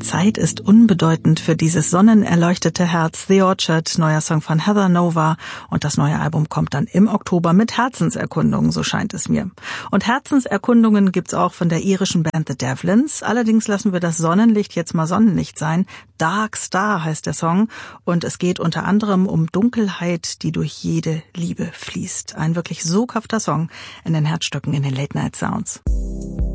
Zeit ist unbedeutend für dieses sonnenerleuchtete Herz. The Orchard, neuer Song von Heather Nova. Und das neue Album kommt dann im Oktober mit Herzenserkundungen, so scheint es mir. Und Herzenserkundungen gibt's auch von der irischen Band The Devlins. Allerdings lassen wir das Sonnenlicht jetzt mal Sonnenlicht sein. Dark Star heißt der Song. Und es geht unter anderem um Dunkelheit, die durch jede Liebe fließt. Ein wirklich soghafter Song in den Herzstöcken, in den Late Night Sounds.